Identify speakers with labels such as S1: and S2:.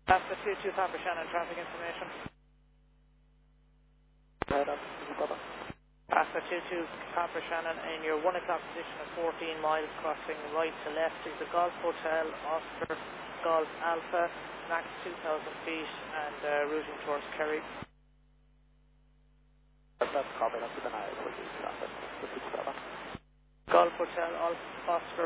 S1: Alpha 22 Papa Shannon, traffic information. Alpha 22 Papa Shannon, in your 1 o'clock position of 14 miles, crossing right to left is the Golf Hotel, Oscar, Golf Alpha, max 2,000 feet, and routing towards Kerry.
S2: That's copy, that's the denial, which is traffic.
S1: Golf Hotel, Oscar,